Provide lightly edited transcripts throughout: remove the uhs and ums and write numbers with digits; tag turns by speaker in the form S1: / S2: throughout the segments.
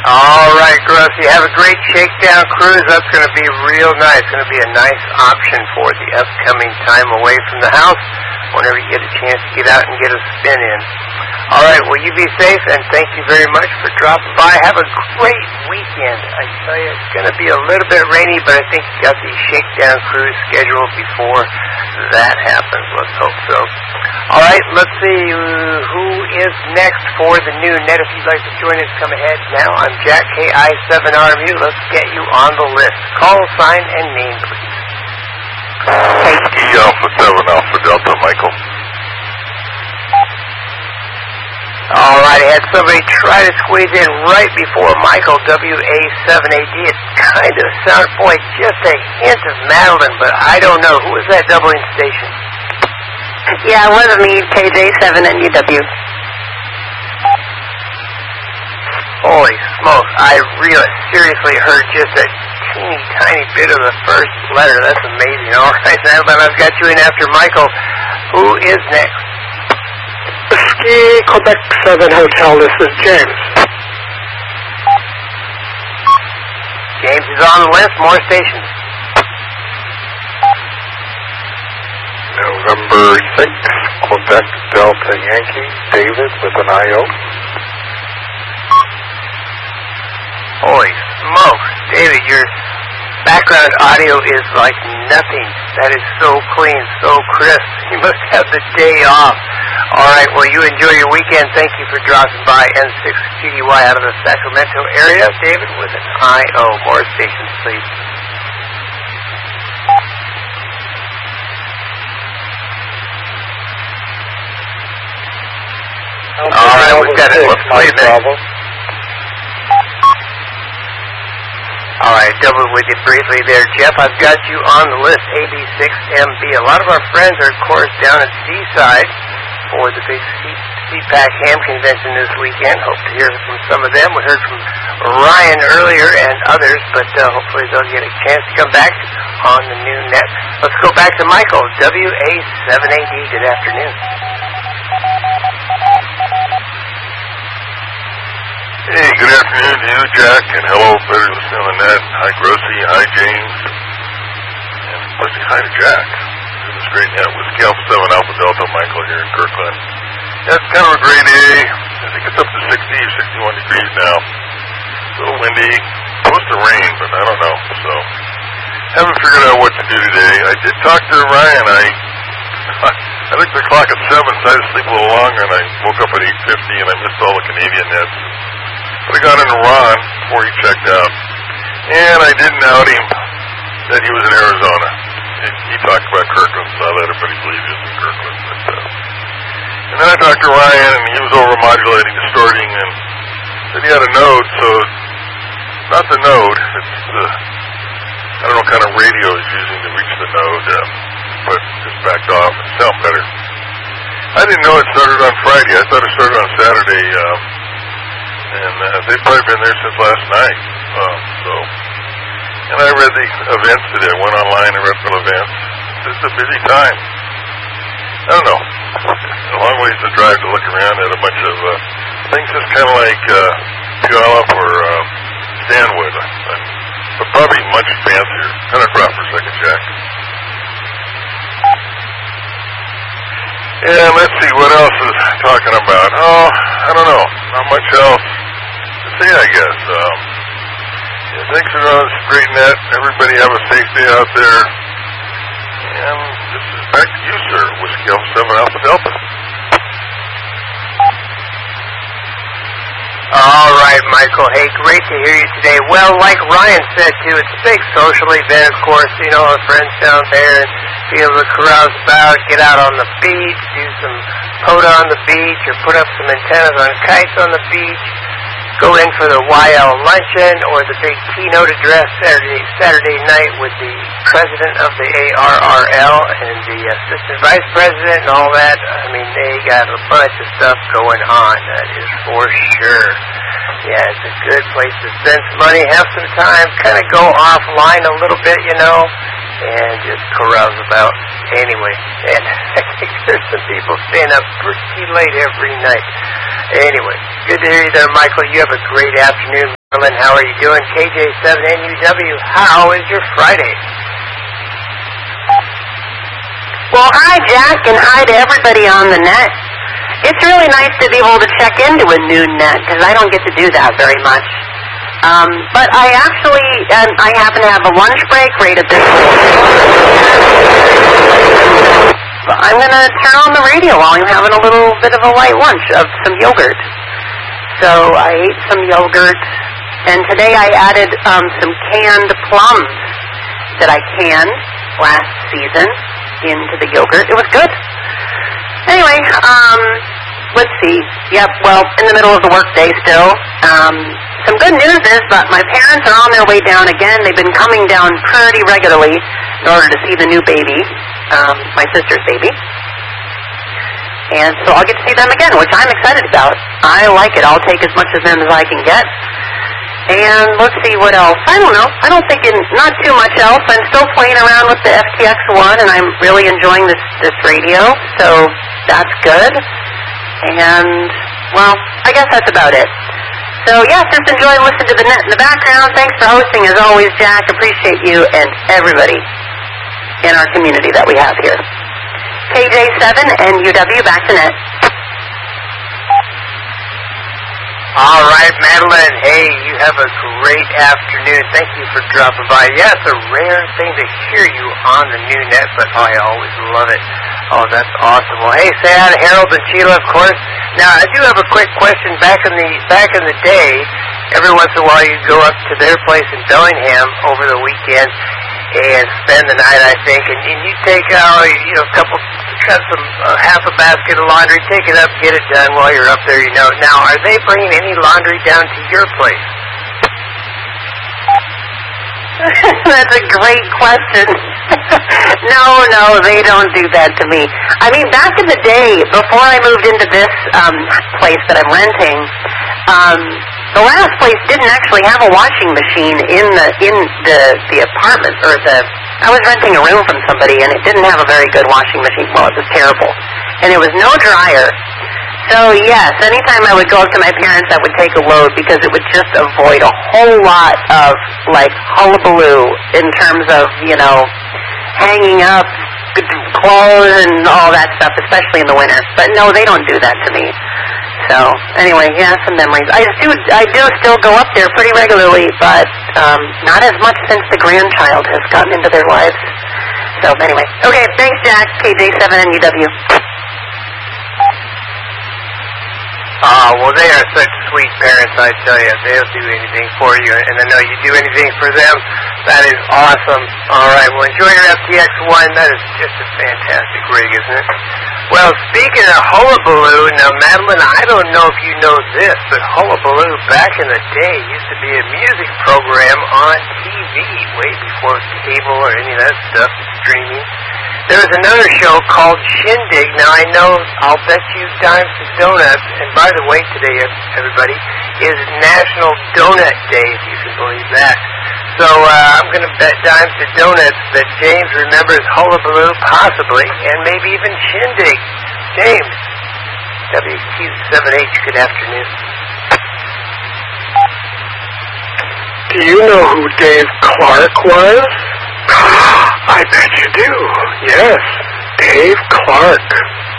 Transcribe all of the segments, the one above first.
S1: All right, Grossi, have a great shakedown cruise. That's going to be real nice. It's going to be a nice option for the upcoming time away from the house whenever you get a chance to get out and get a spin in. All right, well, you be safe, and thank you very much for dropping by. Have a great weekend. I tell you, it's going to be a little bit rainy, but I think you got the shakedown cruise scheduled before that happens. Let's hope so. All right, let's see who is next for the new net. If you'd like to join us, come ahead now. I'm Jack KI7RMU. Let's get you on the list. Call sign and name, please.
S2: Whiskey Alpha 7 Alpha Delta, Michael.
S1: All right, I had somebody try to squeeze in right before Michael, WA7AD. It kind of sounded, boy, just a hint of Madeline, but I don't know. Who is that doubling station?
S3: Yeah, it wasn't me, KJ7NUW.
S1: Holy smokes, I really seriously heard just a teeny tiny bit of the first letter. That's amazing. All right, Madeline, I've got you in after Michael. Who is next?
S4: Whiskey Quebec 7 Hotel, this is James.
S1: James is on the list. More stations.
S2: November 6, Quebec Delta Yankee, David with an IO.
S1: Holy smokes, David, your background audio is like nothing. That is so clean, so crisp. You must have the day off. All right, well, you enjoy your weekend. Thank you for dropping by N6GDY out of the Sacramento area. David with an IO. More stations, please. All right, we've got it. Let's play that. All right, double with you briefly there, Jeff. I've got you on the list, AB6MB. A lot of our friends are, of course, down at Seaside for the big CPAC Ham Convention this weekend. Hope to hear from some of them. We heard from Ryan earlier and others, but hopefully they'll get a chance to come back on the new net. Let's go back to Michael, WA7AD. Good afternoon.
S2: Hey, good afternoon to you, Jack, and hello, everybody listening on the net. Hi, Grossi. Hi, James. And especially hi to Jack. This is great net. Whiskey Alpha 7 Alpha Delta, Michael here in Kirkland. Yeah, it's kind of a great day. I think it's up to 60 or 61 degrees now. It's a little windy. Supposed to rain, but I don't know. So, haven't figured out what to do today. I did talk to Ryan. I looked at the clock at 7, so I had to sleep a little longer, and I woke up at 8:50, and I missed all the Canadian nets. But I got into Ron before he checked out, and I didn't out him that he was in Arizona. He talked about Kirkland, so I let everybody believe he was in Kirkland. And then I talked to Ryan, and he was over-modulating, distorting, and said he had a node, so not the node, it's the, I don't know what kind of radio he's using to reach the node, but just backed off and sound better. I didn't know it started on Friday. I thought it started on Saturday, and they've probably been there since last night. And I read the events today. I went online and read some events. It's a busy time. I don't know. A long ways to drive to look around at a bunch of things just kind of like Puyallup or Stanwood, but probably much fancier. Kind of drop for a second, Jack. And let's see, what else is talking about? Oh, I don't know. Not much else to say, I guess. Thanks for this great net. Everybody have a safe day out there. And this is back to you, sir. Whiskey Alpha 7 Alpha Delta.
S1: All right, Michael. Hey, great to hear you today. Well, like Ryan said, too, it's a big social event, of course. You know, our friends down there, be able to carouse about, get out on the beach, do some POTA on the beach, or put up some antennas on kites on the beach, go in for the YL luncheon, or the big keynote address Saturday night with the president of the ARRL and the assistant vice president and all that. I mean, they got a bunch of stuff going on, that is for sure. Yeah, it's a good place to spend some money, have some time, kind of go offline a little bit, you know, and just carouse about. Anyway, and I think there's some people staying up pretty late every night. Anyway, good to hear you there, Michael. You have a great afternoon. How are you doing? KJ7NUW, how is your Friday?
S3: Well, hi, Jack, and hi to everybody on the net. It's really nice to be able to check into a new net, because I don't get to do that very much. But I actually, I happen to have a lunch break right at this point. I'm going to turn on the radio while I'm having a little bit of a light lunch of some yogurt. So I ate some yogurt, and today I added some canned plums that I canned last season into the yogurt. It was good. Anyway, let's see. Yep, well, in the middle of the workday still. Some good news is that my parents are on their way down again. They've been coming down pretty regularly in order to see the new baby, my sister's baby. And so I'll get to see them again, which I'm excited about. I like it. I'll take as much of them as I can get. And let's see what else. I don't know. I don't think not too much else. I'm still playing around with the FTX1, and I'm really enjoying this radio. So that's good. And, well, I guess that's about it. So, yeah, just enjoying listening to the net in the background. Thanks for hosting, as always, Jack. Appreciate you and everybody in our community that we have here. KJ7NUW, back to net.
S1: All right, Madeline. Hey, you have a great afternoon. Thank you for dropping by. Yeah, it's a rare thing to hear you on the new net, but I always love it. Oh, that's awesome. Well, hey, say hi to Harold and Sheila, of course. Now, I do have a quick question. Back in the day, every once in a while, you go up to their place in Bellingham over the weekend and spend the night, I think, and you take out, cut some half a basket of laundry, take it up, get it done while you're up there. Now, are they bringing any laundry down to your place?
S3: That's a great question. No, they don't do that to me. I mean, back in the day, before I moved into this place that I'm renting, the last place didn't actually have a washing machine in the apartment, I was renting a room from somebody, and it didn't have a very good washing machine. Well, it was terrible. And there was no dryer. So, yes, anytime I would go up to my parents, I would take a load because it would just avoid a whole lot of, hullabaloo in terms of, hanging up clothes and all that stuff, especially in the winter. But, no, they don't do that to me. So, anyway, yeah, some memories. I do still go up there pretty regularly, but not as much since the grandchild has gotten into their lives. So, anyway. Okay, thanks, Jack. KJ7NUW.
S1: Well, they are such sweet parents, I tell you. They'll do anything for you, and I know you do anything for them. That is awesome. All right, well, enjoy your FTX1. That is just a fantastic rig, isn't it? Well, speaking of hullabaloo, now, Madeline, I don't know if you know this, but hullabaloo back in the day used to be a music program on TV, way before cable or any of that stuff, streaming. There was another show called Shindig. Now, I know I'll bet you dimes to donuts, and by the way, today, everybody, is National Donut Day, if you can believe that. So I'm going to bet dimes to donuts that James remembers hullabaloo, possibly, and maybe even Shindig. James, WQ7H, good afternoon.
S4: Do you know who Dave Clark was? I bet you do. Yes, Dave Clark.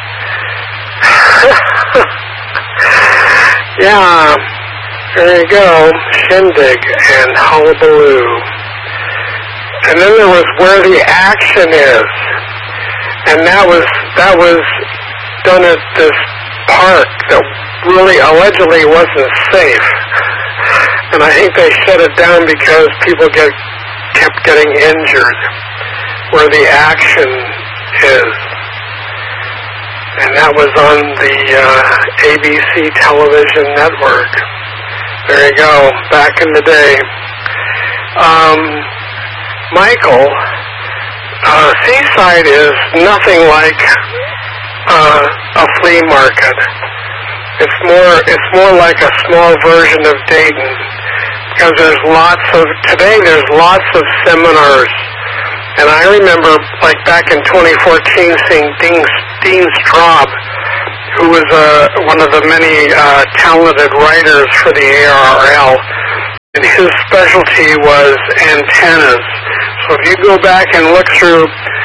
S4: Yeah, there you go. Shindig and hullabaloo. And then there was Where the Action Is. And that was done at this park that really allegedly wasn't safe. And I think they shut it down because people kept getting injured. Where the Action Is. And that was on the ABC television network. There you go, back in the day. Michael, Seaside is nothing like a flea market. It's more like a small version of Dayton, because there's lots of seminars. And I remember, back in 2014, seeing Dean Straub, who was one of the many talented writers for the ARRL, his specialty was antennas. So if you go back and look through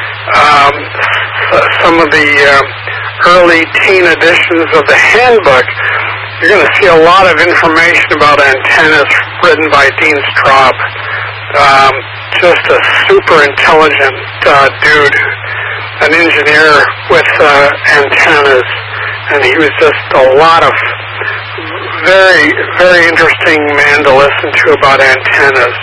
S4: some of the early teen editions of the handbook, you're going to see a lot of information about antennas written by Dean Straub. Just a super intelligent dude, an engineer with antennas, and he was just a lot of very, very interesting man to listen to about antennas.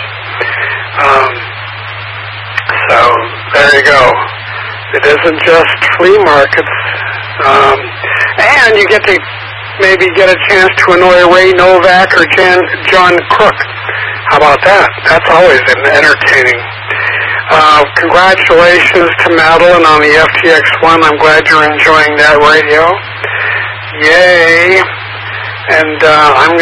S4: So there you go. It isn't just flea markets, and you get to maybe get a chance to annoy Ray Novak or John Crook. How about that? That's always entertaining. Congratulations to Madeline on the FTX1. I'm glad you're enjoying that radio. Yay! And I've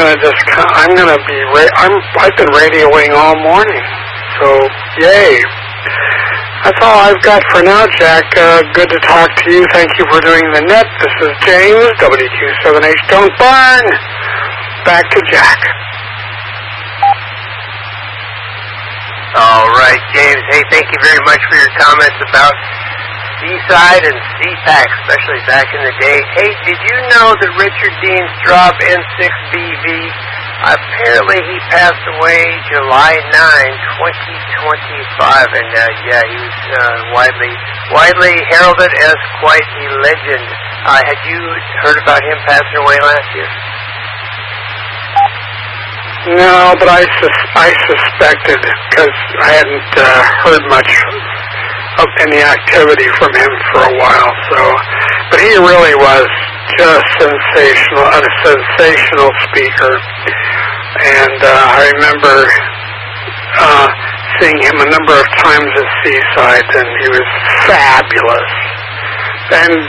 S4: been radioing all morning. So yay! That's all I've got for now, Jack. Good to talk to you. Thank you for doing the net. This is James, WQ7H. Don't burn! Back to Jack.
S1: All right, James. Hey, thank you very much for your comments about C-Side and CPAC, especially back in the day. Hey, did you know that Richard Dean Straub, N6BV, apparently he passed away July 9, 2025, and he was widely heralded as quite a legend. Had you heard about him passing away last year?
S4: No, but I suspected, because I hadn't heard much of any activity from him for a while. So, but he really was just sensational, a sensational speaker. And I remember seeing him a number of times at Seaside, and he was fabulous. And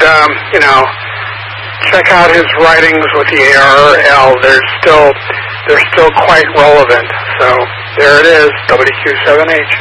S4: check out his writings with the ARRL. They're still quite relevant. So there it is, WQ7H.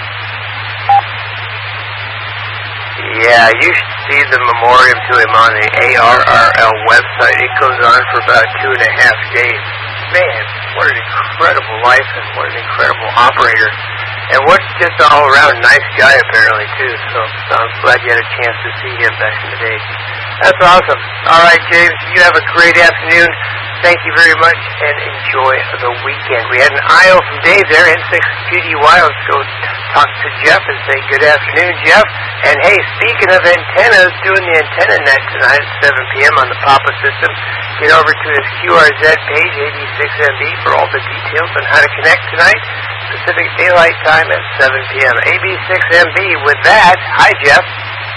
S1: Yeah, you should see the memoriam to him on the ARRL website. It goes on for about 2.5 days. Man, what an incredible life and what an incredible operator. And what just an all-around nice guy, apparently, too. So I'm glad you had a chance to see him back in the day. That's awesome. All right, James, you have a great afternoon. Thank you very much, and enjoy the weekend. We had an IO from Dave there, N6QDY. Let's go talk to Jeff and say good afternoon, Jeff. And, hey, speaking of antennas, doing the antenna net tonight at 7 p.m. on the PAPA system. Get over to his QRZ page, AB6MB, for all the details on how to connect tonight. Pacific Daylight Time at 7 p.m. AB6MB. With that, hi, Jeff.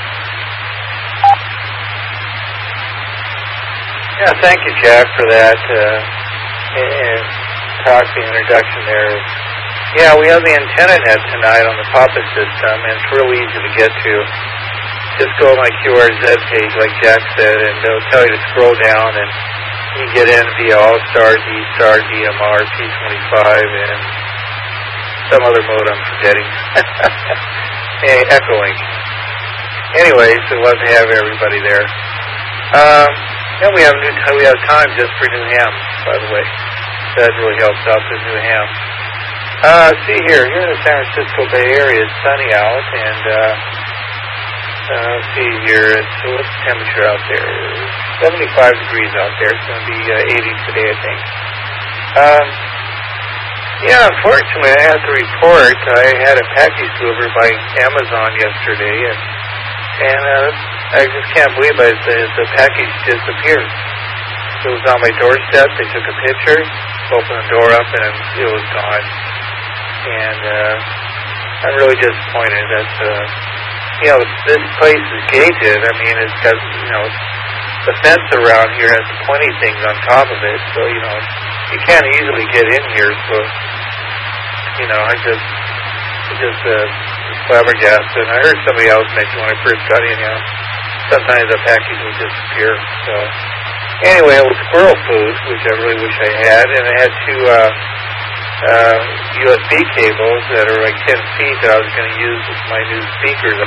S5: Yeah, thank you, Jack, for that and talk, the introduction there. Yeah, we have the antenna net tonight on the PAPA system, and it's real easy to get to. Just go on my QRZ page, like Jack said, and they'll tell you to scroll down, and you can get in via All-Star, D-Star, DMR, P25, and some other mode I'm forgetting. Echolink. Anyways, I'd love to have everybody there. Then we have time just for new hams, by the way. That really helps out the new ham. See here in the San Francisco Bay Area, it's sunny out, and let's see here, what's the temperature out there? 75 degrees out there. It's going to be 80 today, I think. Yeah, unfortunately, I have to report I had a package delivered by Amazon yesterday, and I just can't believe it. The package disappeared. It was on my doorstep. They took a picture, opened the door up, and it was gone. And I'm really disappointed. This place is gated. I mean, it's got, the fence around here has plenty of things on top of it. So, you can't easily get in here. So, I just flabbergasted. And I heard somebody else mention when I first got in, sometimes the package would disappear. So anyway, it was squirrel food, which I really wish I had, and I had two USB cables that are like 10 feet that I was going to use with my new speakers.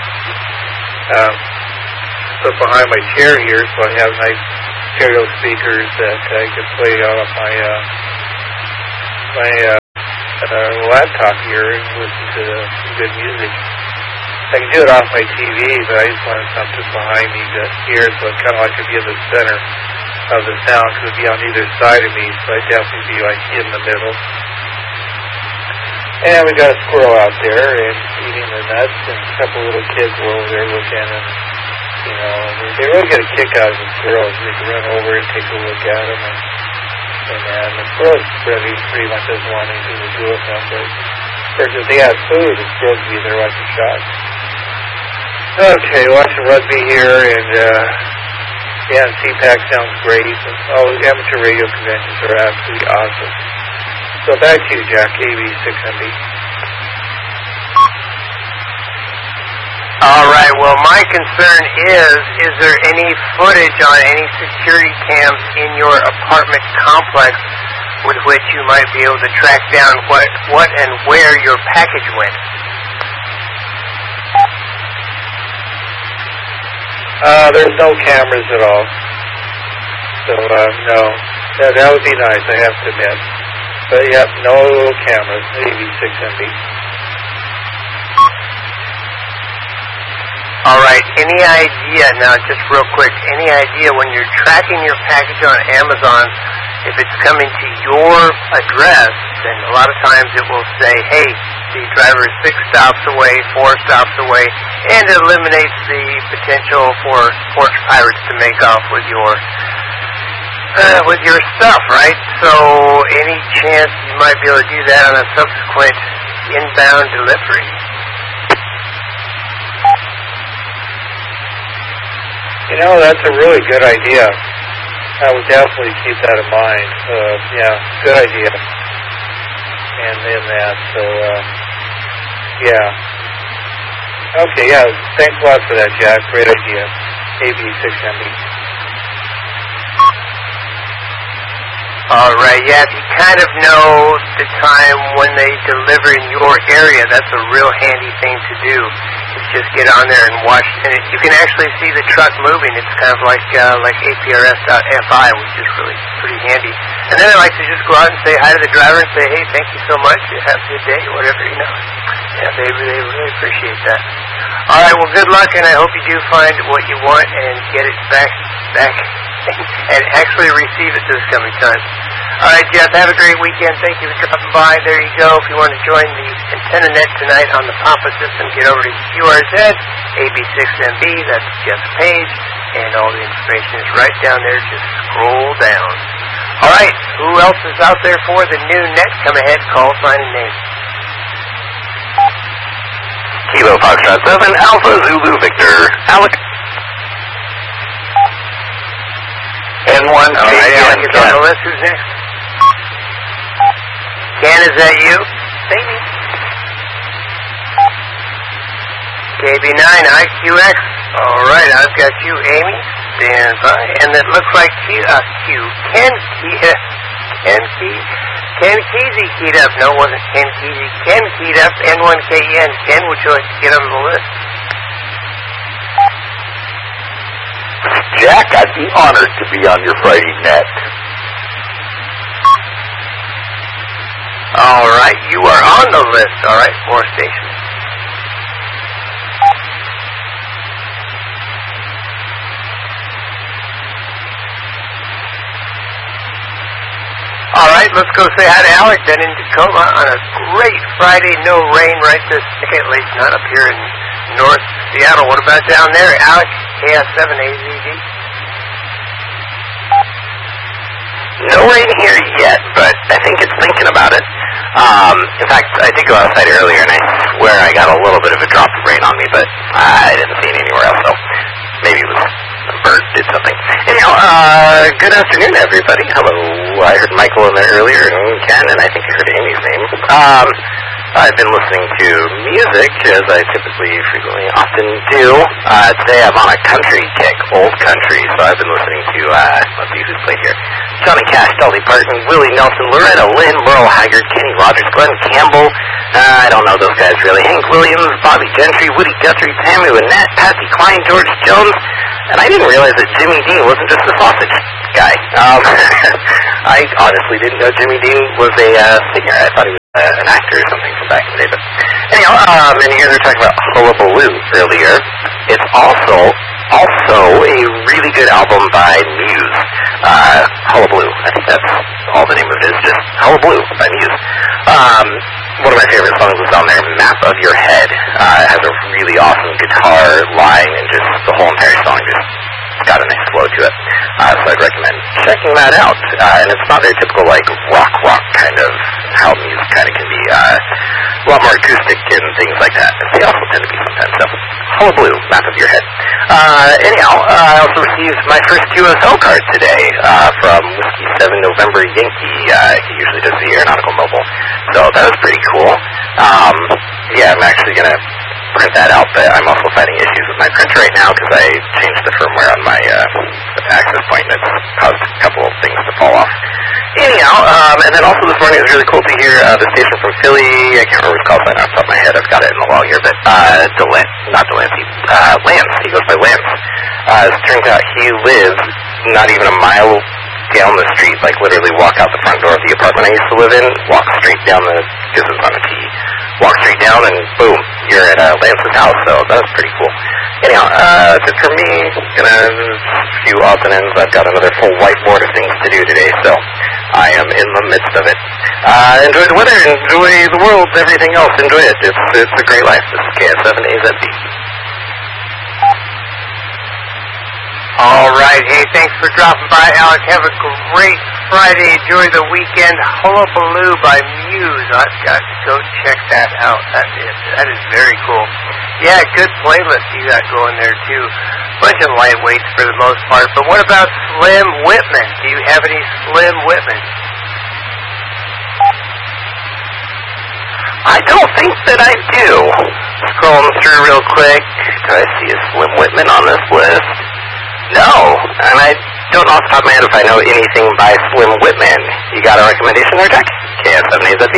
S5: Put behind my chair here, so I have nice stereo speakers that I can play out on my laptop here and listen to some good music. I can do it off my TV, but I just wanted something behind me to hear, so it kind of like to be in the center of the sound, because it would be on either side of me, so I'd definitely be like in the middle. And we got a squirrel out there and eating the nuts, and a couple little kids were over there looking, and you know, they really get a kick out of the squirrels. They can run over and take a look at them, and the squirrels pretty much doesn't want anything to do with them, but of course if they have food, the squirrels will be there like a shot. Okay, watching rugby here, and yeah, CPAC sounds great. And, amateur radio conventions are absolutely awesome. So back to you, Jack, AB6MB.
S1: All right, well, my concern is there any footage on any security cams in your apartment complex with which you might be able to track down what and where your package went?
S5: There's no cameras at all. So, no. That would be nice, I have to admit. But, yeah, no cameras, AB6MB.
S1: All right, any idea, now just real quick, any idea when you're tracking your package on Amazon, if it's coming to your address, then a lot of times it will say, hey, the driver is 6 stops away, 4 stops away, and it eliminates the potential for porch pirates to make off with your stuff, right? So any chance you might be able to do that on a subsequent inbound delivery?
S5: You know, that's a really good idea. I would definitely keep that in mind. Yeah, good idea. And then that, so, yeah. Okay, yeah, thanks a lot for that, Jack. Great idea. AB6MB.
S1: All right, yeah, if you kind of know the time when they deliver in your area, that's a real handy thing to do. Is just get on there and watch, and you can actually see the truck moving. It's kind of like APRS.FI, which is really pretty handy. And then I like to just go out and say hi to the driver and say, hey, thank you so much, have a good day, whatever, you know. Yeah, they really appreciate that. All right, well, good luck, and I hope you do find what you want and get it back, and actually receive it this coming time. All right, Jeff, have a great weekend. Thank you for dropping by. There you go. If you want to join the AntennaNet tonight on the Pampa system, get over to QRZ, AB6MB, that's Jeff's page, and all the information is right down there. Just scroll down. All right, who else is out there for the new net? Come ahead, call, sign, and name.
S6: Kilo Foxtrot 7, Alpha Zulu Victor, Alec. N1,
S1: All right, Alec is on the list. Who's next? Ken, is that you? Maybe. KB9, IQX. All right, I've got you, Amy. Stand by. And it looks like Ken Kesey keyed up. No, it wasn't Ken Kesey. Ken keyed up. N1KN. Ken, would you like to get on the list?
S6: Jack, I'd be honored to be on your Friday net.
S1: All right, you are on the list. All right, 4 stations. All right, let's go say hi to Alec then in Tacoma on a great Friday. No rain right this second, at least not up here in North Seattle. What about down there, Alec? KS7AZD.
S6: No rain here yet, but I think it's thinking about it. In fact, I did go outside earlier, and I swear I got a little bit of a drop of rain on me, but I didn't see it anywhere else, so maybe it was a bird did something. Anyhow, good afternoon, everybody. Hello. I heard Michael in there earlier, and Ken, and I think I heard Amy's name. I've been listening to music, as I typically, frequently, often do. Today I'm on a country kick, old country, so I've been listening to, let's see who's played here. Johnny Cash, Dolly Parton, Willie Nelson, Loretta Lynn, Merle Haggard, Kenny Rogers, Glenn Campbell, I don't know those guys really, Hank Williams, Bobby Gentry, Woody Guthrie, Tammy Wynette, Patsy Cline, George Jones, and I didn't realize that Jimmy Dean wasn't just a sausage guy. I honestly didn't know Jimmy Dean was a singer. I thought he was an actor. or something from back in the day. But anyhow, and you guys were talking about Hullabaloo earlier. It's also a really good album by Muse. Hullabaloo. I think that's all the name of it is, just Hullabaloo by Muse. One of my favorite songs was on there, Map of Your Head. It has a really awesome guitar line, and just the whole entire song just got a nice flow to it. So I'd recommend checking that out. And it's not their typical, like, rock kind of, how Muse kind of can be a lot more acoustic and things like that. They also tend to be sometimes. So, Hullabaloo, Map of Your Head. Anyhow, I also received my first QSL card today from Whiskey 7 November Yankee. He usually does the Aeronautical Mobile. So that was pretty cool. Yeah, I'm actually going to print that out, but I'm also finding issues with my printer right now because I changed the firmware on my access point, and it's caused a couple of things to fall off. Anyhow, and then also this morning it was really cool to hear the station from Philly. I can't remember his call sign off the top of my head. I've got it in the log here, but Lance. He goes by Lance. As it turns out, he lives not even a mile down the street, like literally walk out the front door of the apartment I used to live in, walk straight down because it's on a T, walk straight down and boom, you're at Lance's house, so that was pretty cool. Anyhow, that's it for me. A few odds and ends. I've got another full whiteboard of things to do today, so I am in the midst of it. Enjoy the weather, enjoy the world, everything else, enjoy it. It's a great life. This is KS7AZB.
S1: All right. Hey, thanks for dropping by, Alex. Have a great Friday. Enjoy the weekend. Hullabaloo by Muse. I've got to go check that out. That is very cool. Yeah, good playlist you got going there, too. Bunch of lightweights for the most part. But what about Slim Whitman? Do you have any Slim Whitman?
S6: I don't think that I do. Scrolling through real quick. Do I see a Slim Whitman on this list? No, and I don't know off the top of my head if I know anything by Slim Whitman. You got a recommendation there, Jack? KS7AZB?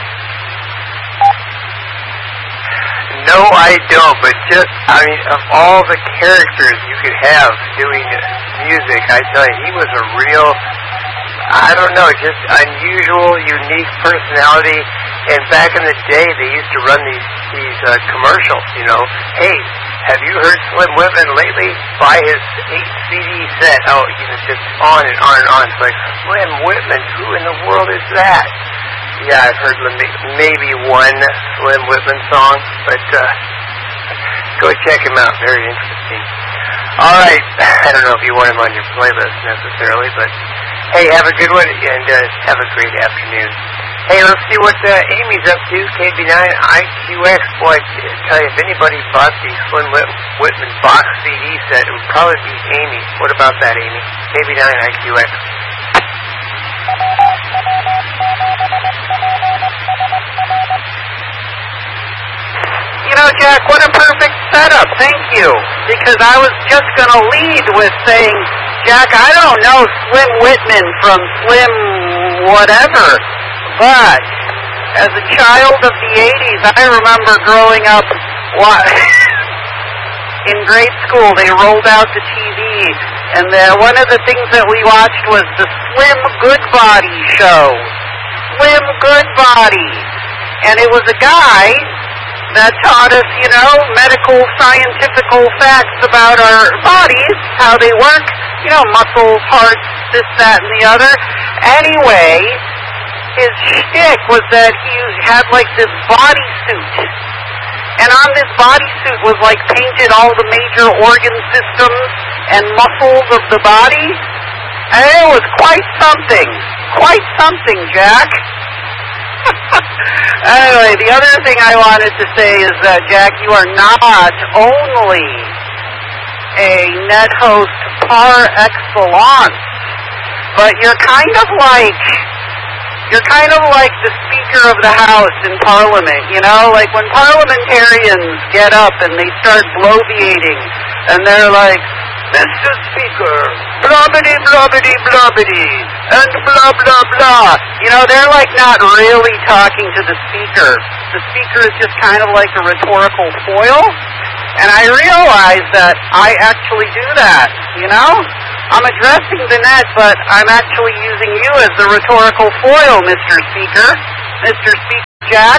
S1: No, I don't, but of all the characters you could have doing music, I tell you, he was a real, just unusual, unique personality. And back in the day, they used to run these commercials, Hey, have you heard Slim Whitman lately? Buy his 8-CD set. Oh, just on and on and on. It's like, Slim Whitman, who in the world is that? Yeah, I've heard maybe one Slim Whitman song, but go check him out. Very interesting. All right. I don't know if you want him on your playlist necessarily, but hey, have a good one, and have a great afternoon. Hey, let's see what Amy's up to. KB9 IQX. Boy, I tell you, if anybody bought the Slim Whitman box CD set, it would probably be Amy. What about that, Amy? KB9 IQX.
S3: Jack, what a perfect setup. Thank you. Because I was just going to lead with saying, Jack, I don't know Slim Whitman from Slim whatever. But as a child of the 80s, I remember growing up in grade school. They rolled out the TV, and one of the things that we watched was the Slim Goodbody show. Slim Goodbody. And it was a guy that taught us, medical, scientifical facts about our bodies, how they work, muscles, hearts, this, that, and the other. Anyway, his shtick was that he had like this bodysuit, and on this bodysuit was like painted all the major organ systems and muscles of the body, and it was quite something, Jack. Anyway, the other thing I wanted to say is that, Jack, you are not only a net host par excellence, but you're kind of like the Speaker of the House in Parliament, like when parliamentarians get up and they start bloviating, and they're like, Mr. Speaker, blobbity, blobbity, blobbity, and blah, blah, blah. They're like not really talking to the Speaker. The Speaker is just kind of like a rhetorical foil. And I realize that I actually do that, I'm addressing the net, but I'm actually using you as the rhetorical foil, Mr. Speaker. Mr. Speaker, Jack.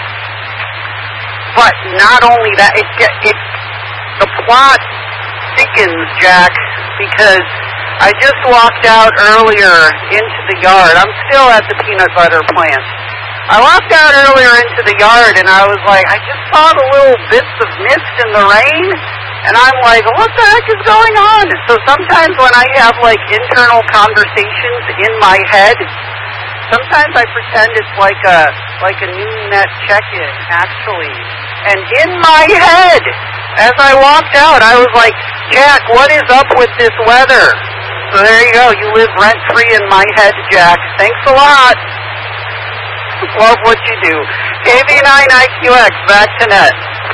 S3: But not only that, the plot thickens, Jack, because I just walked out earlier into the yard. I'm still at the peanut butter plant. I walked out earlier into the yard, and I was like, I just saw the little bits of mist in the rain, and I'm like, what the heck is going on? So sometimes when I have, like, internal conversations in my head, sometimes I pretend it's like a new net check-in, actually. And in my head, as I walked out, I was like, Jack, what is up with this weather? So there you go. You live rent-free in my head, Jack. Thanks a lot. Love what you do. KV9IQX, back to net.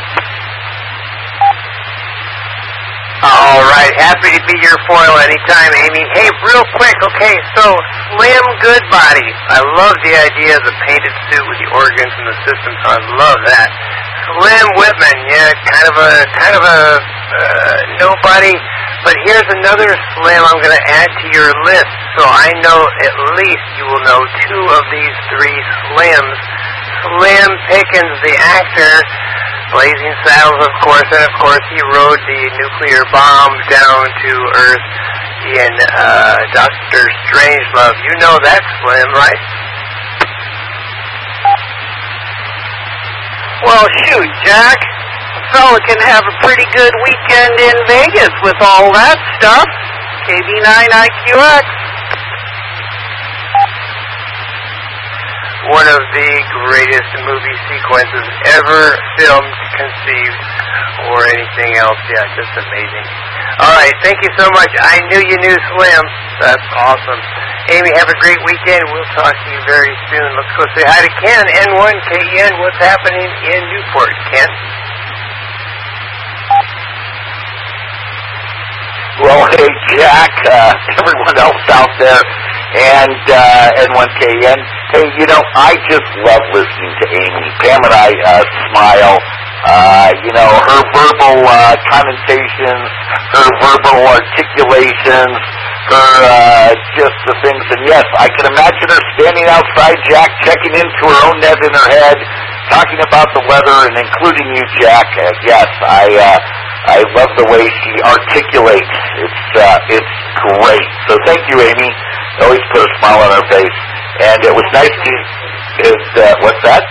S1: All right, happy to be your foil anytime, Amy. Hey, real quick, okay, so Slim Goodbody. I love the idea of the painted suit with the organs and the systems. I love that. Slim Whitman, yeah, kind of a nobody. But here's another Slim I'm going to add to your list, so I know at least you will know two of these three Slims. Slim Pickens, the actor, Blazing Saddles, of course, and of course he rode the nuclear bomb down to Earth in Dr. Strangelove. You know that Slim, right?
S3: Well, shoot, Jack. A fella can have a pretty good weekend in Vegas with all that stuff. KV9IQX.
S1: One of the greatest movie sequences ever filmed, conceived, or anything else. Yeah, just amazing. All right, thank you so much. I knew you knew Slim. That's awesome. Amy, have a great weekend. We'll talk to you very soon. Let's go say hi to Ken, N1KN. What's happening in Newport, Ken?
S7: Well, hey, Jack, everyone else out there, and N1KN. Hey, you know, I just love listening to Amy. Pam and I smile. You know, her verbal connotations, her verbal articulations, her just the things. And yes, I can imagine her standing outside, Jack, checking into her own net in her head, talking about the weather, and including you, Jack. Yes, I love the way she articulates. It's great. So thank you, Amy. Always put a smile on her face. And it was nice to... what's that?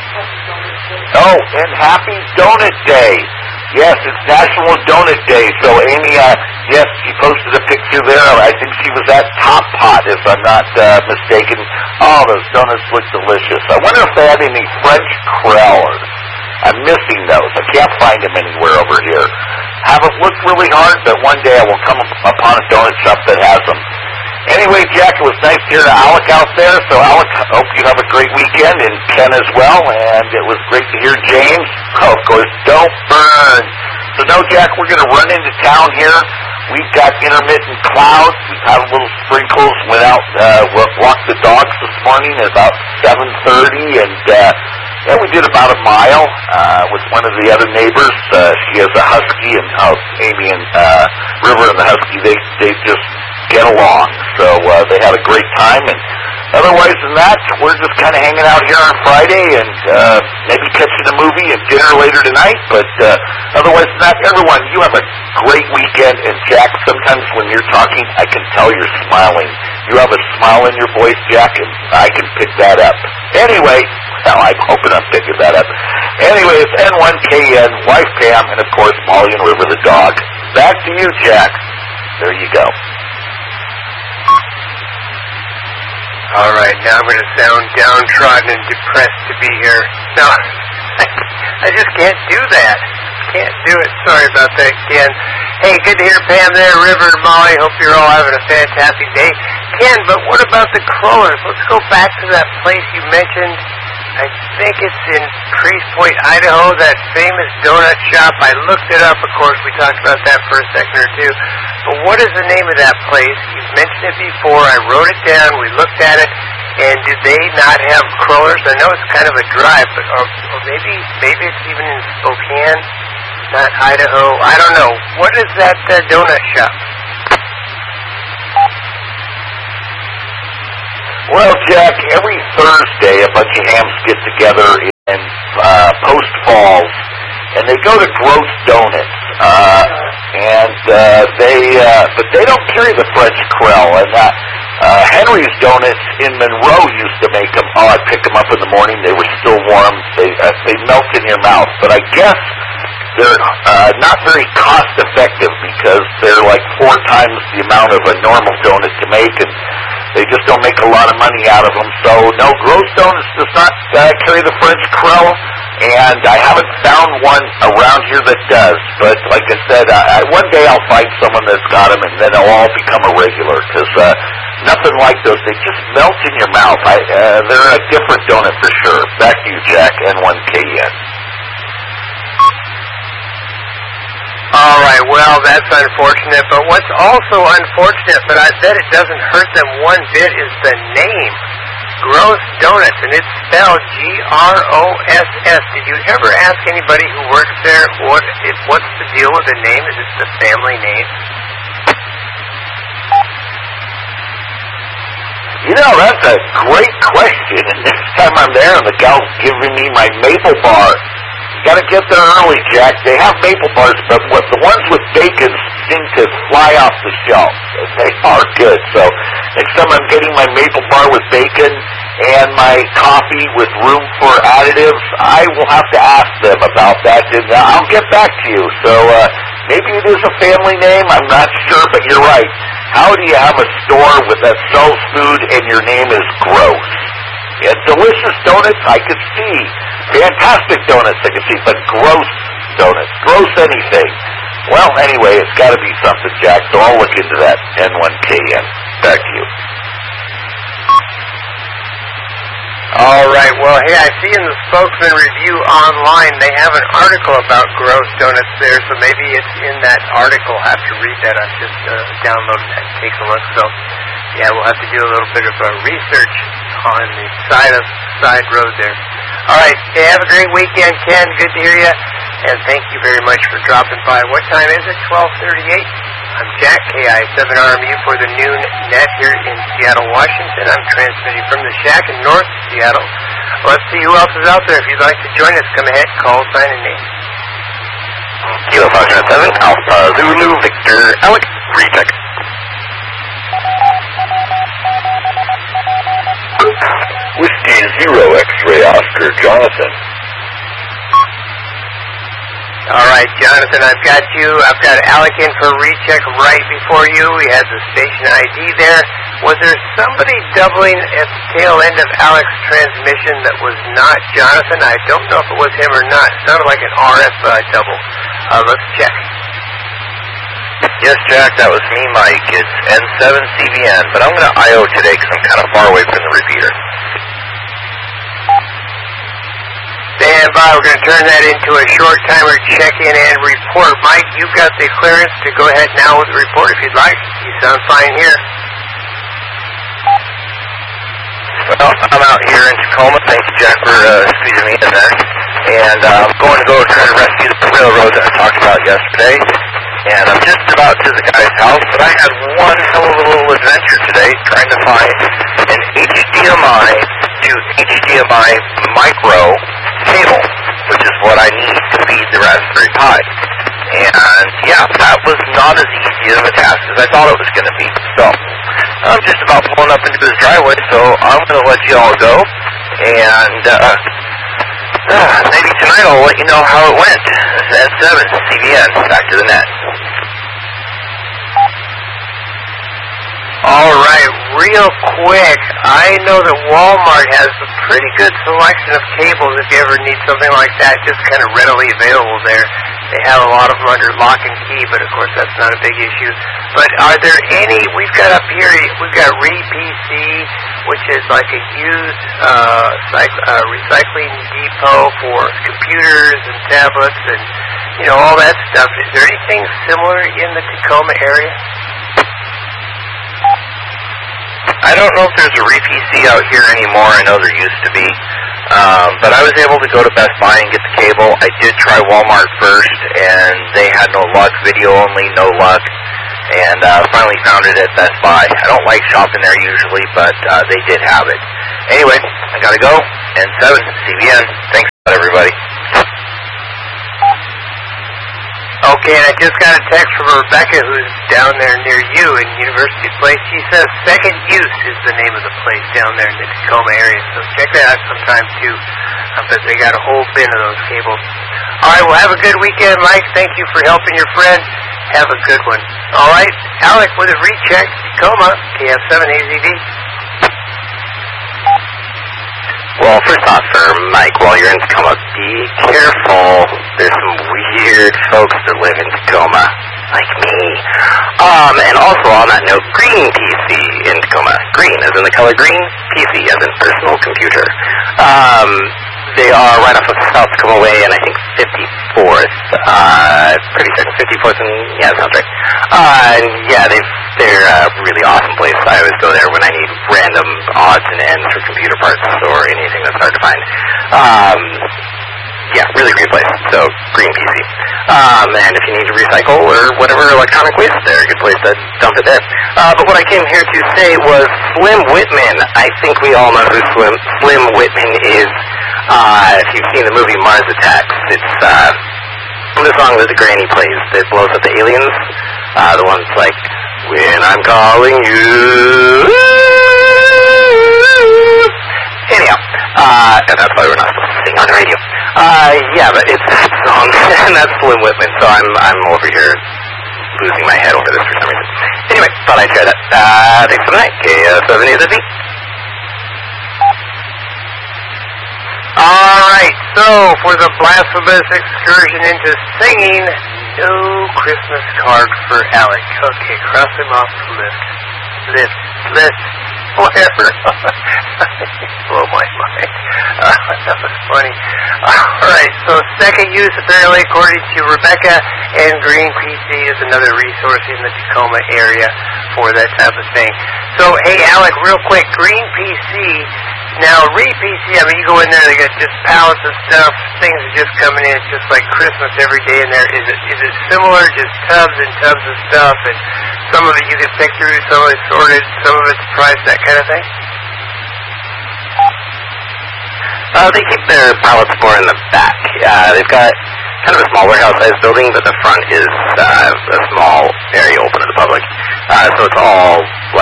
S7: Oh, and Happy Donut Day. Yes, it's National Donut Day. So Amy, yes, she posted a picture there. I think she was at Top Pot, if I'm not mistaken. Oh, those donuts look delicious. I wonder if they had any French crowns. I'm missing those. I can't find them anywhere over here. Haven't looked really hard, but one day I will come upon a donut shop that has them. Anyway, Jack, it was nice to hear Alec out there. So, Alec, I hope you have a great weekend, and Ken as well. And it was great to hear James. Oh, of course, don't burn. So, no, Jack, we're going to run into town here. We've got intermittent clouds. We've had a little sprinkles. Went out, walked the dogs this morning at about 7:30, and yeah, we did about a mile with one of the other neighbors. She has a husky, and Amy and River and the husky, they just get along. So they had a great time, and otherwise than that, we're just kind of hanging out here on Friday and maybe catching a movie and dinner later tonight. But otherwise than that, everyone, you have a great weekend. And Jack, sometimes when you're talking, I can tell you're smiling. You have a smile in your voice, Jack, and I can pick that up. Anyway, well, I'm hoping I'm picking that up. Anyway, it's N1KN, wife Pam, and of course Molly and River the dog. Back to you, Jack. There you go.
S1: All right, now I'm going to sound downtrodden and depressed to be here. No, I just can't do that. Can't do it. Sorry about that, Ken. Hey, good to hear Pam there, River and Molly. Hope you're all having a fantastic day. Ken, but what about the crawlers? Let's go back to that place you mentioned. I think it's in Priest Point, Idaho, that famous donut shop. I looked it up, of course. We talked about that for a second or two. But what is the name of that place? You've mentioned it before. I wrote it down. We looked at it. And do they not have crawlers? I know it's kind of a drive, but or maybe it's even in Spokane, not Idaho. I don't know. What is that donut shop?
S7: Well, Jack, every Thursday a bunch of hams get together they go to Gross Donuts, but they don't carry the French Krell. And Henry's Donuts in Monroe used to make them. Oh, I'd pick them up in the morning. They were still warm. They melt in your mouth. But I guess they're not very cost effective because they're like 4 times the amount of a normal donut to make, and they just don't make a lot of money out of them. So, no, Gross Donuts does not carry the French Krell, and I haven't found one around here that does. But like I said, one day I'll find someone that's got them, and then they'll all become a regular, because nothing like those. They just melt in your mouth. They're a different donut for sure. Back to you, Jack, N1KN.
S1: All right, well, that's unfortunate, but what's also unfortunate, but I bet it doesn't hurt them one bit, is the name, Gross Donuts, and it's spelled Gross. Did you ever ask anybody who works there what's the deal with the name? Is it the family name?
S7: You know, that's a great question, and next time I'm there and the gal's giving me my maple bar, got to get there early, Jack. They have maple bars, but the ones with bacon seem to fly off the shelf. They are good. So next time I'm getting my maple bar with bacon and my coffee with room for additives, I will have to ask them about that, and I'll get back to you. So maybe it is a family name. I'm not sure, but you're right. How do you have a store that sells food and your name is Gross? Yeah, delicious donuts, I could see. Fantastic donuts, I could see. But gross donuts. Gross anything. Well, anyway, it's got to be something, Jack, so I'll look into that. N1KN. Back to you.
S1: All right, well, hey, I see in the Spokesman Review online they have an article about Gross Donuts there, so maybe it's in that article. I'll have to read that. I'm just downloading that and take a look. So, yeah, we'll have to do a little bit of research on the side road there. All right, hey, have a great weekend, Ken. Good to hear you, and thank you very much for dropping by. What time is it? 12:38. I'm Jack, KI7RMU for the noon net here in Seattle, Washington. I'm transmitting from the shack in North Seattle. Let's see who else is out there. If you'd like to join us, come ahead, call, sign, and name.
S6: Kilo 507, Alpha Zulu Victor Alec, recheck.
S7: Whiskey Zero X-Ray Oscar Jonathan.
S1: All right, Jonathan, I've got you. I've got Alec in for recheck right before you. We had the station ID there. Was there somebody doubling at the tail end of Alec's transmission that was not Jonathan? I don't know if it was him or not. It sounded like an RF double. Let's check.
S6: Yes, Jack, that was me, Mike. It's N7CBN, but I'm going to IO today because I'm kind of far away from the repeater.
S1: Stand by. We're going to turn that into a short timer check-in and report. Mike, you've got the clearance to go ahead now with the report if you'd like. You sound fine here.
S6: Well, I'm out here in Tacoma. Thank you, Jack, for squeezing me in there. And I'm going to go try to rescue the railroad that I talked about yesterday. And I'm just about to the guy's house, but I had one hell of a little adventure today trying to find an HDMI to HDMI micro cable, which is what I need to feed the Raspberry Pi. And yeah, that was not as easy of a task as I thought it was going to be. So I'm just about pulling up into his driveway, so I'm going to let you all go. And maybe tonight I'll let you know how it went. This is N7CBN, back to the net.
S1: All right, real quick, I know that Walmart has a pretty good selection of cables if you ever need something like that, just kind of readily available there. They have a lot of them under lock and key, but of course that's not a big issue. But are there any, we've got up here, we've got RePC, which is like a used recycling depot for computers and tablets and, you know, all that stuff. Is there anything similar in the Tacoma area?
S6: I don't know if there's a RePC out here anymore. I know there used to be. But I was able to go to Best Buy and get the cable. I did try Walmart first, and they had no luck. Video only, no luck. And finally found it at Best Buy. I don't like shopping there usually, but they did have it. Anyway, I gotta go. N7CBN. Thanks, everybody.
S1: Okay, and I just got a text from Rebecca, who's down there near you in University Place. She says Second Use is the name of the place down there in the Tacoma area, so check that out sometime, too. I bet they got a whole bin of those cables. All right, well, have a good weekend, Mike. Thank you for helping your friend. Have a good one. All right, Alec with a recheck, Tacoma, KF7AZD.
S6: Well, first off, for Mike, while you're in Tacoma, be careful. There's some weird folks that live in Tacoma, like me. And also on that note, Green PC in Tacoma. Green as in the color green, PC as in personal computer. They are right off of South Tacoma Way, and I think 54th. Pretty certain 54th, and yeah, that sounds right. And yeah, they're a really awesome place. I always go there when I need random odds and ends for computer parts or anything that's hard to find. Yeah, really great place. So, Green PC. And if you need to recycle or whatever electronic waste, they're a good place to dump it there. But what I came here to say was Slim Whitman. I think we all know who Slim Whitman is. If you've seen the movie Mars Attacks, it's the song that the granny plays that blows up the aliens. The one's like, when I'm calling you. Anyhow, and that's why we're not supposed to sing on the radio. Yeah, but it's that song, and that's Slim Whitman, so I'm over here losing my head over this for some reason. Anyway, thought I'd share that. Thanks for the night, K7AZD.
S1: Alright, so for the blasphemous excursion into singing, no Christmas card for Alec. Okay, cross him off the list. Whatever. Blow my mind. That was funny. Alright, so Second Use, apparently, according to Rebecca, and Green PC is another resource in the Tacoma area for that type of thing. So, hey, Alec, real quick, Green PC. Now, RePC, I mean, you go in there, they got just pallets of stuff, things are just coming in, it's just like Christmas every day in there. Is it similar, just tubs and tubs of stuff, and some of it you can pick through, some of it's sorted, some of it's priced, that kind of thing?
S6: They keep their pallets more in the back. They've got kind of a small warehouse-sized building, but the front is a small area open to the public. So it's all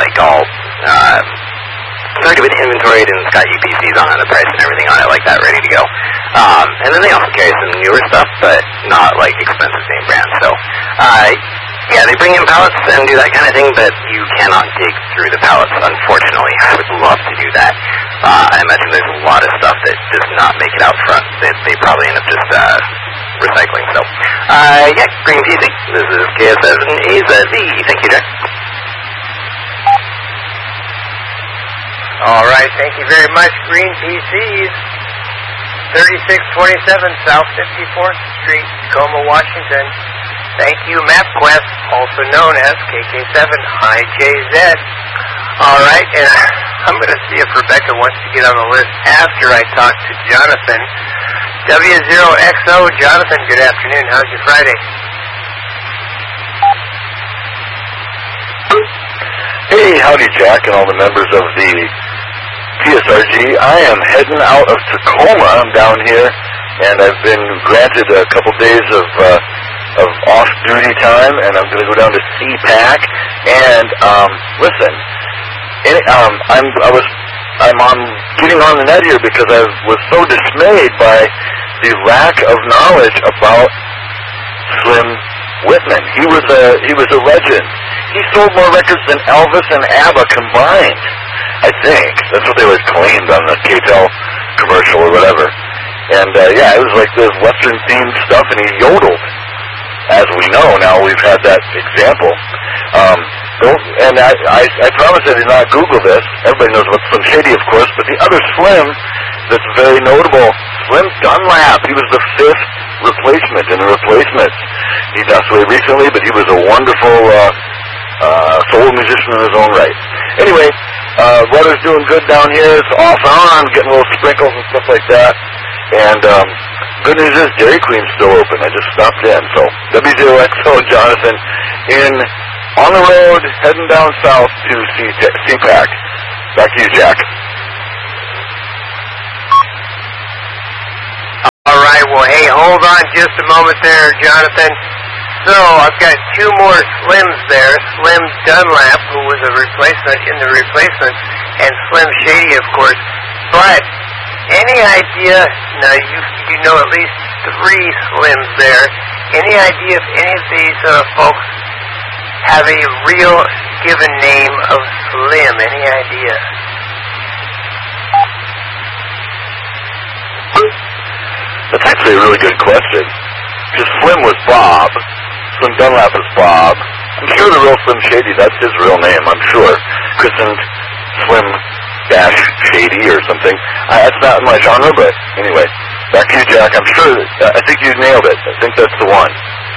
S6: started with inventoried and it's got UPCs on it, the price and everything on it like that, ready to go. And then they also carry some newer stuff, but not like expensive name brands. So, yeah, they bring in pallets and do that kind of thing, but you cannot dig through the pallets, unfortunately. I would love to do that. I imagine there's a lot of stuff that does not make it out front. They probably end up just recycling. So, yeah, Green PC. This is KF7AZD. Thank you, Jack.
S1: All right, thank you very much, Green PCs. 3627 South 54th Street, Tacoma, Washington. Thank you, MapQuest, also known as KK7IJZ. All right, and I'm going to see if Rebecca wants to get on the list after I talk to Jonathan. W0XO, Jonathan, good afternoon. How's your Friday?
S2: Hey, howdy, Jack, and all the members of the PSRG. I am heading out of Tacoma. I'm down here, and I've been granted a couple days of off-duty time, and I'm going to go down to CPAC. And listen, I'm getting on the net here because I was so dismayed by the lack of knowledge about Slim Whitman. He was a legend. He sold more records than Elvis and ABBA combined, I think. That's what they always claimed on the KTEL commercial or whatever. And, yeah, it was like this Western-themed stuff, and he yodeled. As we know, now we've had that example. And I promise I did not Google this. Everybody knows about Slim Shady, of course, but the other Slim that's very notable, Slim Dunlap. He was the fifth replacement in the replacements. He passed away recently, but he was a wonderful soul musician in his own right. Anyway, weather's doing good down here. It's off and on, getting little sprinkles and stuff like that. And good news is Dairy Queen's still open. I just stopped in. So W0XO Jonathan on the road, heading down south to CPAC. Back to you, Jack.
S1: All right, well, hey, hold on just a moment there, Jonathan. So I've got two more Slims there. Slim Dunlap, who was a replacement in the replacement, and Slim Shady, of course. But any idea, now you know at least three Slims there, any idea if any of these folks have a real given name of Slim? Any idea?
S7: That's actually a really good question. Because Slim was Bob. Slim Dunlap is Bob. I'm sure the real Slim Shady, that's his real name, I'm sure. Christened Slim Dash Shady or something. That's not my genre, but anyway. Back to you, Jack. I'm sure, I think you nailed it. I think that's the one.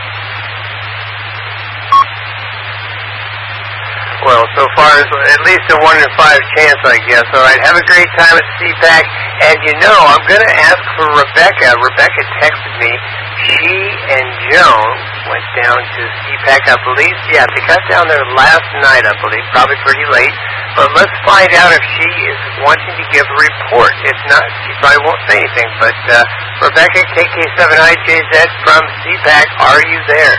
S1: Well, so far as at least a 1 in 5 chance, I guess. All right, have a great time at CPAC. And you know, I'm going to ask for Rebecca. Rebecca texted me. She and Joan went down to CPAC, I believe. Yeah, they got down there last night, I believe. Probably pretty late. But let's find out if she is wanting to give a report. If not, she probably won't say anything. But Rebecca, KK7IJZ from CPAC, are you there?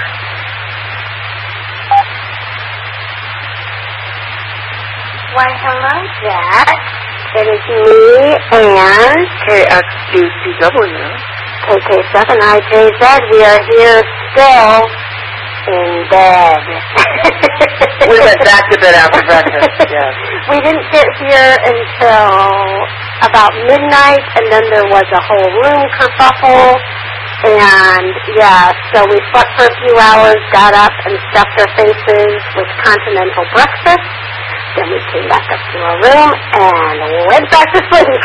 S8: Why, hello, Jack. It is me and
S3: KX2CW.
S8: KK7IJZ. We are here still in bed.
S3: We went back to bed after breakfast, yes.
S8: We didn't get here until about midnight, and then there was a whole room kerfuffle. And, yeah, so we slept for a few hours, got up and stuffed our faces with continental breakfast. Then we came back up to our room and went back to sleep.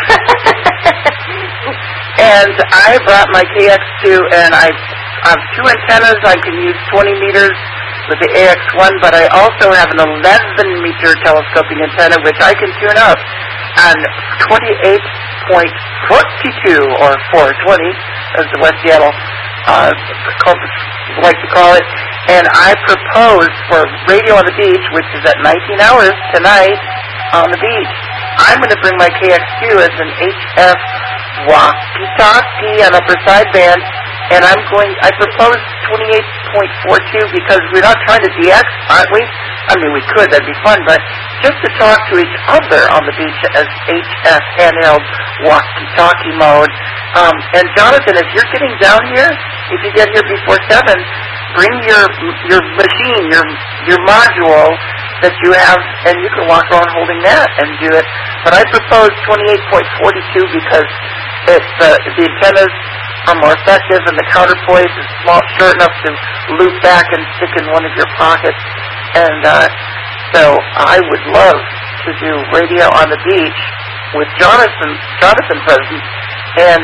S3: And I brought my KX2, and I have two antennas. I can use 20 meters with the AX1, but I also have an 11-meter telescoping antenna, which I can tune up on 28.42 or 420, as the West Seattle corpus like to call it. And I propose for Radio on the Beach, which is at 19 hours tonight on the beach. I'm going to bring my KX2 as an HF walkie-talkie on upper sideband, and I propose 28.42 because we're not trying to DX, aren't we? I mean, we could, that'd be fun, but just to talk to each other on the beach as HF handheld walkie-talkie mode. And Jonathan, if you're getting down here, if you get here before 7, bring your machine, your module that you have, and you can walk around holding that and do it. But I propose 28.42 because the antennas are more effective, and the counterpoise is short enough to loop back and stick in one of your pockets. And so I would love to do Radio on the Beach with Jonathan present. And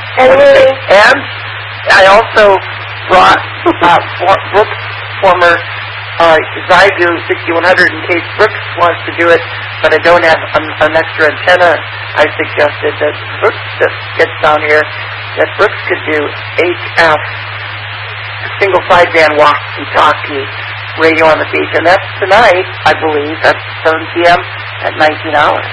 S3: I also brought Brooks, former Zygu 6100, in case Brooks wants to do it, but I don't have an extra antenna. I suggested that Brooks gets down here, that Brooks could do HF, single sideband walkie-talkie Radio on the Beach, and that's tonight, I believe, at 7 p.m. at 19 hours.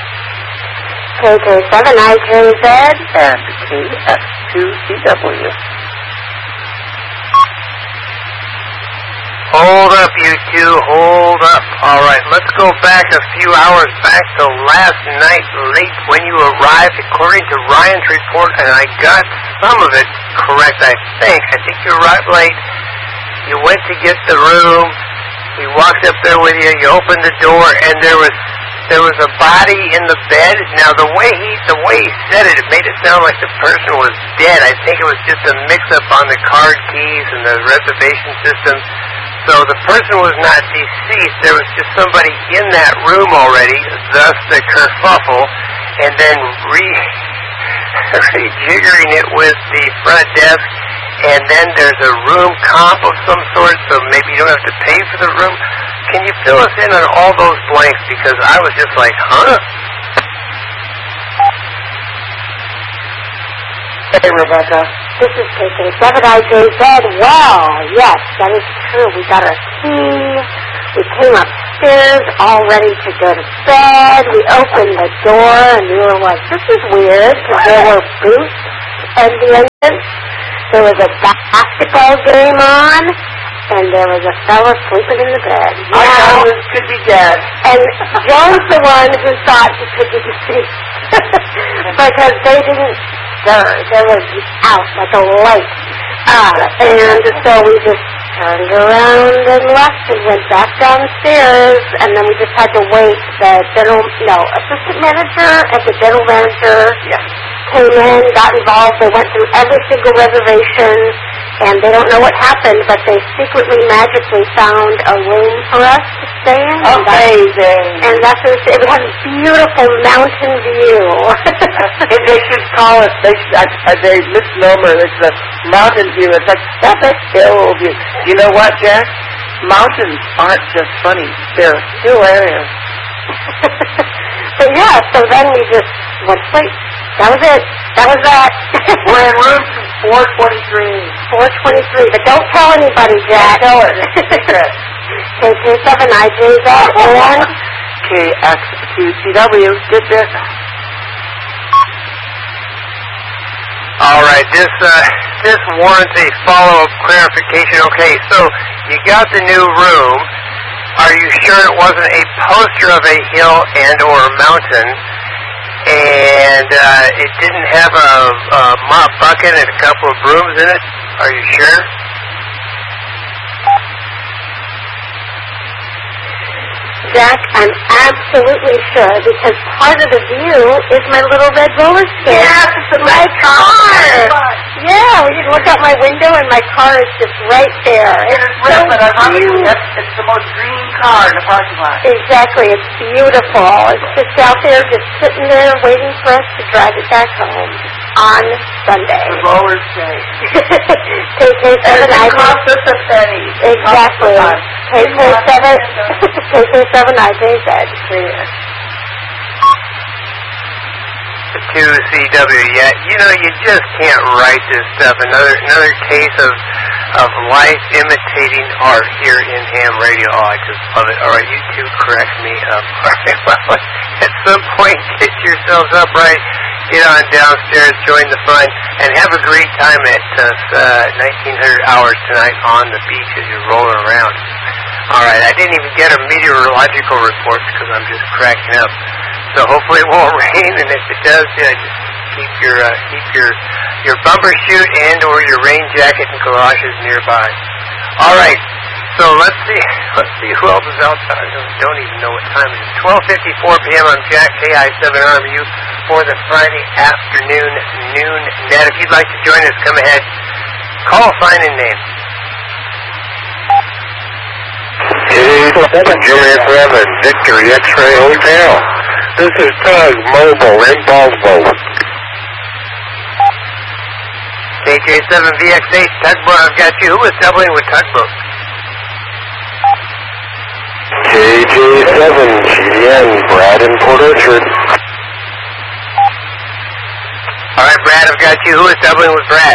S8: KK7IJZ
S3: and KX2CW.
S1: Hold up, you two. Hold up. All right, let's go back a few hours back to last night late when you arrived, according to Ryan's report, and I got some of it correct, I think. I think you arrived late. You went to get the room. We walked up there with you. You opened the door, and there was a body in the bed. Now, the way he said it, it made it sound like the person was dead. I think it was just a mix-up on the card keys and the reservation system. So the person was not deceased. There was just somebody in that room already, thus the kerfuffle, and then rejiggering it with the front desk. And then there's a room comp of some sort, so maybe you don't have to pay for the room. Can you fill us in on all those blanks? Because I was just like, huh?
S3: Hey, Rebecca.
S8: This is KK7IJZ. Well, yes, that is true. We got our key. We came upstairs all ready to go to bed. We opened the door, and we were like, this is weird, because there were boots at the entrance. There was a basketball game on, and there was a fella sleeping in the bed.
S3: I thought this could be dead.
S8: And John's the one who thought he could be deceased because they didn't stir. They were out like a light. And so we just turned around and left and went back downstairs, and then we just had to wait. The assistant manager and the general manager came in, got involved. They went through every single reservation, and they don't know what happened, but they secretly, magically found a room for us to stay in.
S3: Amazing.
S8: And that's what it had a beautiful mountain view.
S3: If they should call it, they misnomer, it's a mountain view. It's like, that's a hill view. You know what, Jack? Mountains aren't just funny. They're hilarious.
S8: But yeah, so then we just went to sleep. That was it. That was that.
S3: We're in room 423.
S8: 423. But don't tell anybody, Jack.
S3: Tell it. It's a secret.
S8: KJ7IJZ and
S3: KX2CW. Good business.
S1: All right, this warrants a follow-up clarification. Okay, so you got the new room. Are you sure it wasn't a poster of a hill and or a mountain, and it didn't have a mop bucket and a couple of brooms in it? Are you sure?
S8: Jack, I'm absolutely sure, because part of the view is my little red roller skate.
S3: Yes, it's in my car.
S8: Yeah, we can look out my window and my car is just right there.
S3: It's red, but it's the most green car in the parking lot.
S8: Exactly, it's beautiful. It's just out there, just sitting there waiting for us to drive it back home on Sunday.
S3: The roller skate.
S8: KK7IJZ.
S3: It cost us a penny.
S8: Exactly. KK7IJZ.
S1: The 2CW, yeah, you just can't write this stuff. Another case of life imitating art here in ham radio. Oh, I just love it. All right, you two correct me up. All right, well, at some point, get yourselves up, right? Get on downstairs, join the fun, and have a great time at 1900 hours tonight on the beach as you're rolling around. All right, I didn't even get a meteorological report because I'm just cracking up. So hopefully it won't rain, and if it does, just keep your bumper chute and or your rain jacket and galoshes nearby. All right, so let's see who else is outside. I don't even know what time it is. 12:54 p.m. I'm Jack KI7RMU for the Friday afternoon noon net. If you'd like to join us, come ahead. Call, sign, and name.
S4: Juliet 7, Victory X-Ray Hotel. This is Tug Mobile in Ballsville.
S1: KJ7VX8, Tugboat, I've got you. Who is doubling with Tugboat?
S4: KJ7, GDN, Brad in Port Orchard.
S1: All right, Brad, I've got you. Who is doubling with Brad?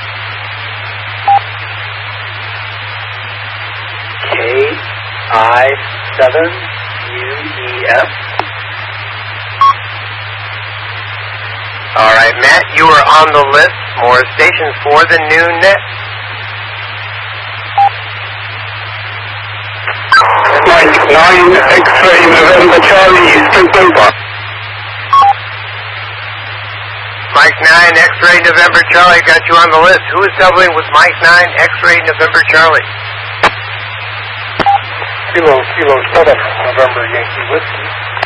S5: KI7UEF.
S1: All right, Matt, you are on the list. More stations for the noon net.
S4: Mike 9, X-Ray November Charlie, Eastern Boulevard.
S1: Mike 9, X-Ray November Charlie, got you on the list. Who is doubling with Mike 9, X-Ray November Charlie?
S4: Kilo 7, November Yankee Whiskey.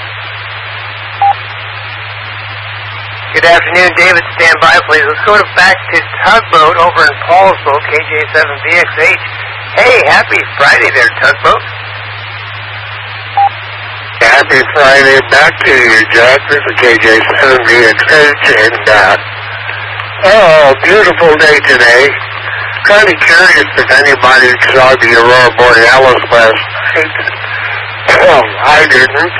S1: Good afternoon, David. Stand by, please. Let's go back to Tugboat over in Paulsville, KJ7VX8. Hey, happy Friday there, Tugboat.
S4: Happy Friday back to you, Jack. This is KJ7VX8, and beautiful day today. Kind of curious if anybody saw the Aurora Borealis last night. I didn't.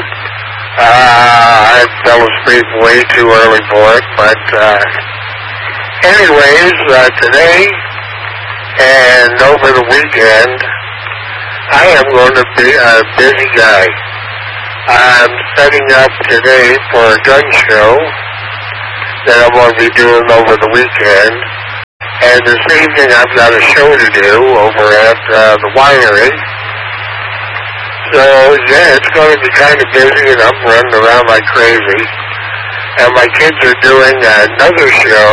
S4: I fell asleep way too early for it, but anyways, today and over the weekend, I am going to be a busy guy. I'm setting up today for a gun show that I'm going to be doing over the weekend, And this evening I've got a show to do over at the winery. So, yeah, it's going to be kind of busy, and I'm running around like crazy. And my kids are doing another show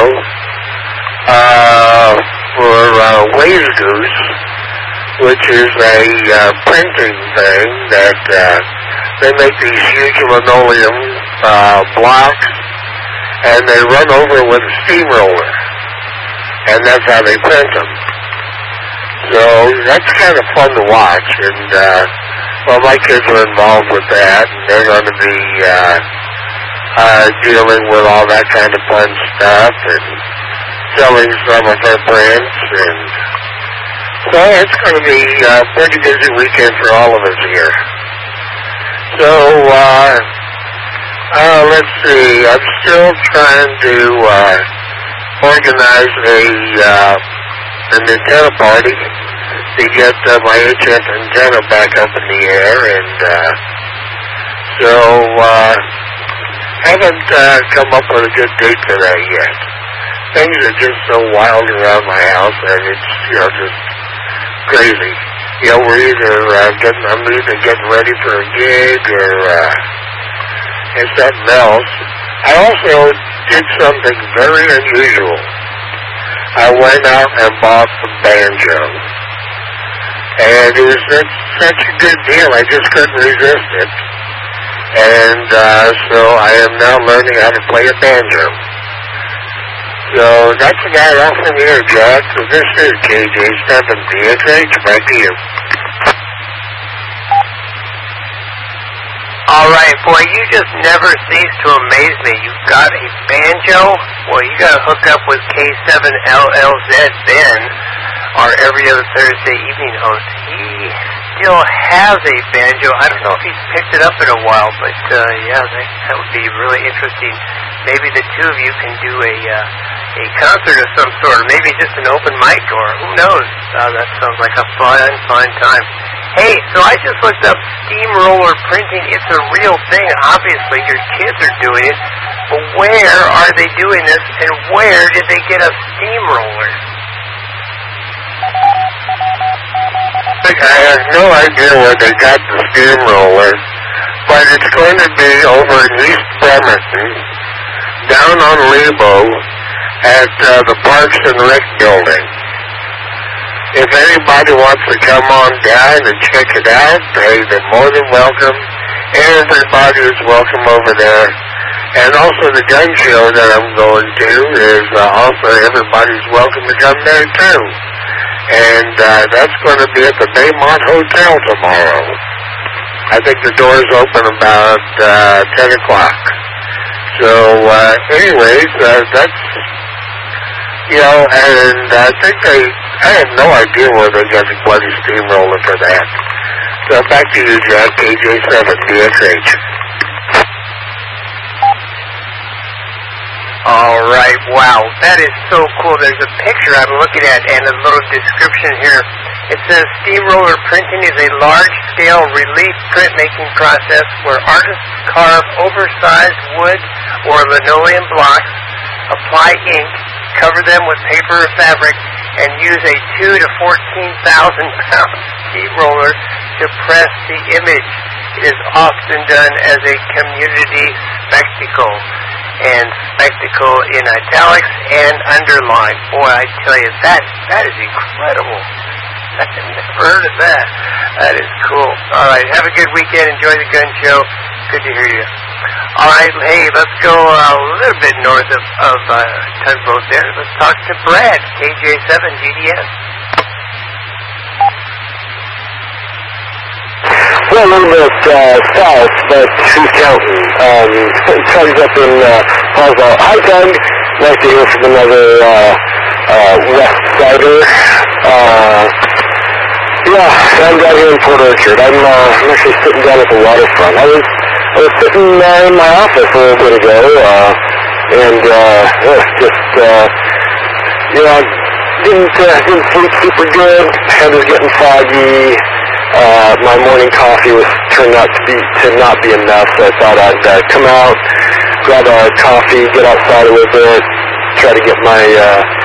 S4: for Waze Goose, which is a printing thing that they make these huge linoleum blocks, and they run over with a steamroller, and that's how they print them. So that's kind of fun to watch, and well, my kids are involved with that, and they're going to be dealing with all that kind of fun stuff and selling some of their prints, and so it's going to be a pretty busy weekend for all of us here. So let's see, I'm still trying to organize an antenna party to get my HF antenna back up in the air, and so haven't come up with a good date for that yet. Things are just so wild around my house that it's, just crazy. I'm either getting ready for a gig or and something else. I also did something very unusual. I went out and bought the banjo. And it was such a good deal, I just couldn't resist it. And so I am now learning how to play a banjo. So that's about all from here, Jack. So this is KJ7 DSH. Back to you.
S1: All right, boy, you just never cease to amaze me. You've got a banjo? Well, you got to hook up with K7LLZ Ben, our every other Thursday evening host. He still has a banjo. I don't know if he's picked it up in a while, but yeah, that would be really interesting. Maybe the two of you can do a concert of some sort, or maybe just an open mic, or who knows. That sounds like a fun time. Hey, so I just looked up steamroller printing. It's a real thing. Obviously, your kids are doing it. But where are they doing this, and where did they get a steamroller?
S4: I have no idea where they got the steamroller, but it's going to be over in East Bremerton, down on Lebo, at the Parks and Rec building. If anybody wants to come on down and check it out, hey, they're more than welcome. Everybody is welcome over there. And also the gun show that I'm going to is also everybody's welcome to come there too. And that's going to be at the Baymont Hotel tomorrow. I think the doors open about 10 o'clock. So anyways, that's, and I think I have no idea where they got the bloody steamroller for that. So back to you, Jack, KJ7, DSH.
S1: All right, wow, that is so cool. There's a picture I'm looking at and a little description here. It says steamroller printing is a large-scale relief printmaking process where artists carve oversized wood or linoleum blocks, apply ink, cover them with paper or fabric, and use a 2,000 to 14,000 pound steamroller to press the image. It is often done as a community spectacle, and spectacle in italics and underlined. Boy, I tell you, that is incredible. I've never heard of that. That is cool. All right, have a good weekend. Enjoy the gun show. Good to hear you. All right, hey, let's go a little bit north of Tugboat there. Let's talk to Brad, KJ7 GDS.
S9: Well, a little bit south, but who's counting? Tug's up in Hallsville. Hi, Tug. Nice to hear from another West Sider. Yeah, I'm down here in Port Orchard. I'm actually sitting down at the waterfront. I was sitting in my office a little bit ago, and didn't sleep super good. Head was getting foggy. My morning coffee turned out to not be enough, so I thought I'd come out, grab a coffee, get outside a little bit, try to get my